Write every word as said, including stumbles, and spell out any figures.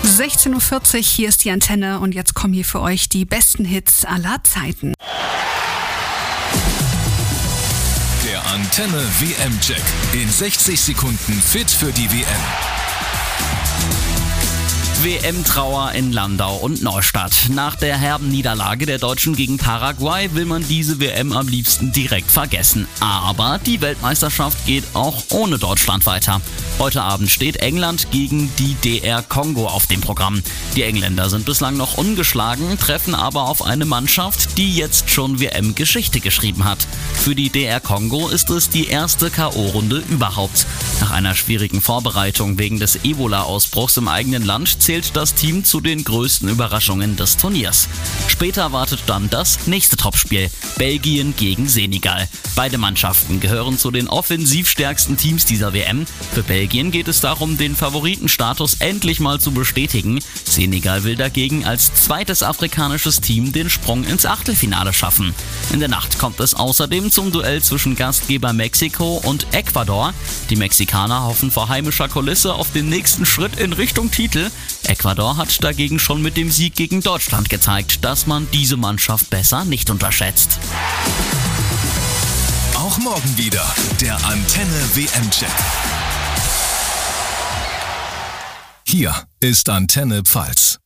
sechzehn Uhr vierzig, hier ist die Antenne und jetzt kommen hier für euch die besten Hits aller Zeiten. Der Antenne W M-Check. In sechzig Sekunden fit für die W M. W M-Trauer in Landau und Neustadt. Nach der herben Niederlage der Deutschen gegen Paraguay will man diese W M am liebsten direkt vergessen. Aber die Weltmeisterschaft geht auch ohne Deutschland weiter. Heute Abend steht England gegen die D R Kongo auf dem Programm. Die Engländer sind bislang noch ungeschlagen, treffen aber auf eine Mannschaft, die jetzt schon W M-Geschichte geschrieben hat. Für die D R Kongo ist es die erste K O-Runde überhaupt. Nach einer schwierigen Vorbereitung wegen des Ebola-Ausbruchs im eigenen Land zählt das Team zu den größten Überraschungen des Turniers. Später wartet dann das nächste Topspiel: Belgien gegen Senegal. Beide Mannschaften gehören zu den offensivstärksten Teams dieser W M. Für Belgien geht es darum, den Favoritenstatus endlich mal zu bestätigen. Senegal will dagegen als zweites afrikanisches Team den Sprung ins Achtelfinale schaffen. In der Nacht kommt es außerdem zum Duell zwischen Gastgeber Mexiko und Ecuador. Die Mexikaner hoffen vor heimischer Kulisse auf den nächsten Schritt in Richtung Titel. Ecuador hat dagegen schon mit dem Sieg gegen Deutschland gezeigt, dass man diese Mannschaft besser nicht unterschätzt. Auch morgen wieder der Antenne W M-Check. Hier ist Antenne Pfalz.